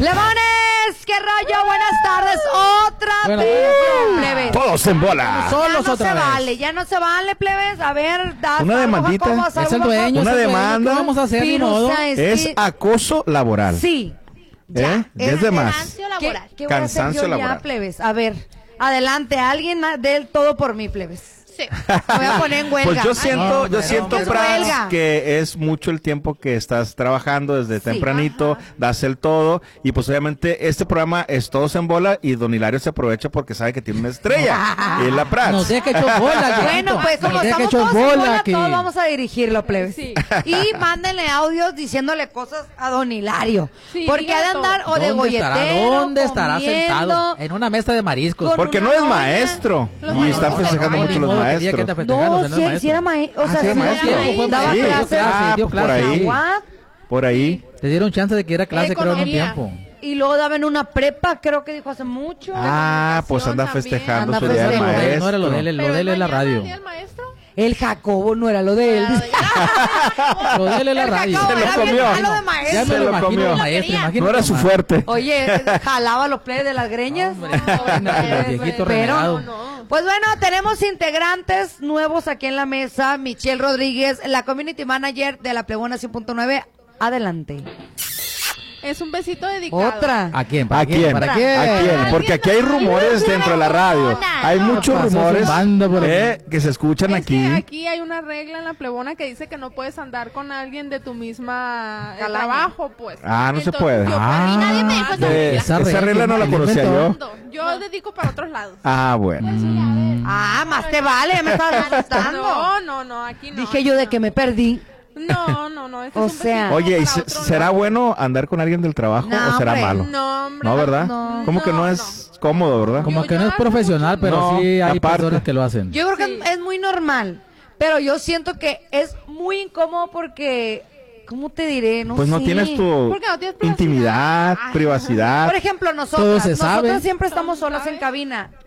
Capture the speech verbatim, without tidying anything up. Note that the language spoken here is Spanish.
¡Lemones! ¡Qué rollo! Buenas tardes. Otra Bueno, vez, plebes. Todos en bola. Solos ya no otra se vez. vale, ya no se vale, plebes. A ver, da Una demandita. Jacobo, Es el algo, dueño, Una es el dueño. demanda. ¿Qué vamos a hacer? Ni Pirusa, modo. es Es que- acoso laboral. Sí. Ya. ¿Eh? Es de más. Cansancio ¿Qué, laboral. qué voy a hacer Cansancio yo ya, laboral. plebes? A ver, adelante, alguien del todo por mí, plebes. Sí. Me voy a poner en huelga. Pues yo siento, no, yo pero siento, es Franz, huelga. que es mucho el tiempo que estás trabajando desde Sí. tempranito, das el todo, y pues obviamente este programa es Todos en Bola, y Don Hilario se aprovecha porque sabe que tiene una estrella, y es la Prats. Nos deja hecho bola, Bueno, pues como Nos deja estamos hecho todos en bola bola, aquí. todos vamos a dirigirlo, plebes. Sí. Y mándenle audios diciéndole cosas a Don Hilario. Sí, porque ha de díganlo. andar o de ¿Dónde estará? golletero, ¿Dónde estará comiendo. sentado? En una mesa de mariscos. Con Porque una no es doña. maestro, Los y está maestros. festejando Ay, mucho ni los modo que diga que maestros. te festejando, No, si no sí, es sí era maestro. maestro. O Ah, sea, sí era sí maestro. era- daba Sí. clases. Ah, dio por clases. ahí, What? por ahí. Te dieron chance de que era clase, creo, en un Economía. tiempo. Y luego daba en una prepa, creo que dijo hace mucho. Ah, pues anda también. festejando Anda su día de festejando. maestro. No era lo de él, lo Pero de él es la mañana radio. el día del maestro. El Jacobo no era lo de él. Lo de él es la El radio. Jacobo Se lo era bien comió. malo de Ya maestro. me Se lo lo imagino comió. de maestro, imagínate No era su nomás. fuerte. Oye, jalaba los plebes de las greñas. Hombre, imagínate, el viejito Pero- renegado. No. Pues bueno, tenemos integrantes nuevos aquí en la mesa. Michelle Rodríguez, la community manager de la Plebona cien punto nueve. Adelante. Es un besito dedicado. Otra. ¿A quién? ¿Para ¿A quién? ¿Para ¿A quién? quién? Porque aquí hay rumores dentro de la radio. Hay muchos pasó rumores zumbando por eh, que se escuchan Es aquí. que aquí hay una regla en la plebona que dice que no puedes andar con alguien de tu misma eh, Calaña. trabajo, pues. Ah, no se Entonces, puede. yo, Ah, y nadie me dijo esa De- regla. Esa esa regla no la ¿quién conocía inventó? yo. Yo dedico para otros lados. Ah, bueno. Ah, más te vale, me estabas asustando. No, no, no, aquí no. Dije aquí yo de no. que me perdí. No, no, no. Este O es un sea- besito Oye, ¿y para se- otro será lado. bueno andar con alguien del trabajo No, o será hombre. malo? No, hombre. No, ¿verdad? No, Como que no es cómodo, ¿verdad? Como Yo- que no yo es hace profesional, mucho pero No, sí hay aparte. personas que lo hacen. Yo creo que Sí. es muy normal. Pero yo siento que es muy incómodo porque, ¿cómo te diré? No Pues no sé. tienes tu Porque no tienes privacidad. intimidad, Ay, privacidad. Por ejemplo, nosotras, Todo se nosotras sabe. siempre estamos Todo se solas en sabe. cabina.